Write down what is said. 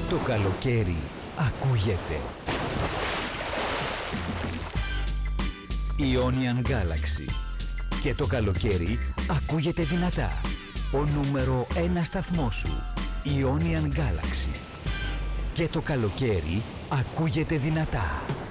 Το καλοκαίρι ακούγεται. Ionian Galaxy. Και το καλοκαίρι ακούγεται δυνατά. Ο νούμερο 1 σταθμός σου. Ionian Galaxy. Και το καλοκαίρι ακούγεται δυνατά.